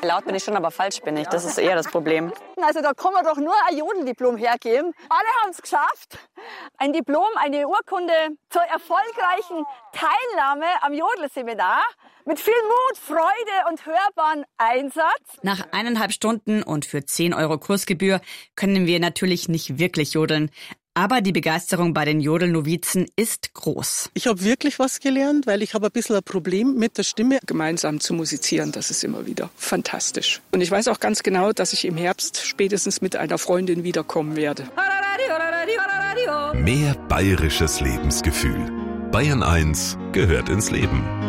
Laut bin ich schon, aber falsch bin ich. Das ist eher das Problem. Also da kann man doch nur ein Jodeldiplom hergeben. Alle haben es geschafft. Ein Diplom, eine Urkunde zur erfolgreichen Teilnahme am Jodelseminar. Mit viel Mut, Freude und hörbaren Einsatz. Nach 1,5 Stunden und für 10 € Kursgebühr können wir natürlich nicht wirklich jodeln. Aber die Begeisterung bei den Jodelnovizen ist groß. Ich habe wirklich was gelernt, weil ich habe ein bisschen ein Problem mit der Stimme. Gemeinsam zu musizieren, das ist immer wieder fantastisch. Und ich weiß auch ganz genau, dass ich im Herbst spätestens mit einer Freundin wiederkommen werde. Mehr bayerisches Lebensgefühl. Bayern 1 gehört ins Leben.